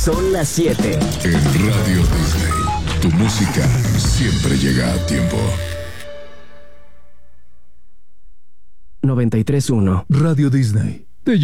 Son las 7. En Radio Disney, tu música siempre llega a tiempo. 93.1 Radio Disney.